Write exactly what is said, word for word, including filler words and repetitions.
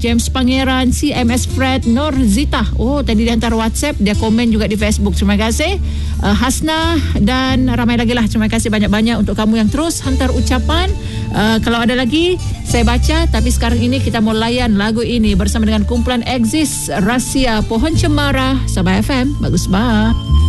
James Pangeran, C M S Fred, Nur Zita. Oh, tadi dia hantar WhatsApp, dia komen juga di Facebook. Terima kasih. Uh, Hasna dan ramai lagi lah. Terima kasih banyak-banyak untuk kamu yang terus hantar ucapan. Uh, kalau ada lagi, saya baca. Tapi sekarang ini kita mau layan lagu ini bersama dengan kumpulan Exist, Rahsia Pohon Cemara, Sabah F M. Bagus banget.